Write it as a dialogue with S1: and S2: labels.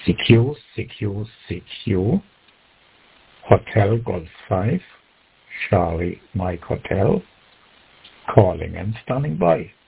S1: CQ, CQ, CQ, Hotel Golf 5, Charlie Mike Hotel, calling and standing by.